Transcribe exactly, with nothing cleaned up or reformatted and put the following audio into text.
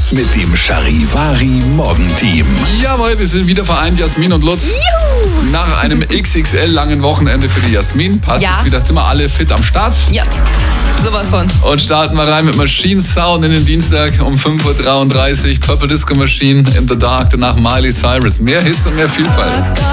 mit dem Charivari Morgenteam. Jawohl, wir sind wieder vereint, Jasmin und Lutz. Juhu. Nach einem X X L-langen Wochenende für die Jasmin passt Ja. es wieder, sind wir alle fit am Start. Ja, sowas von. Und starten wir rein mit Machine Sound in den Dienstag um fünf Uhr dreiunddreißig. Purple Disco Machine in the Dark, danach Miley Cyrus. Mehr Hits und mehr Vielfalt.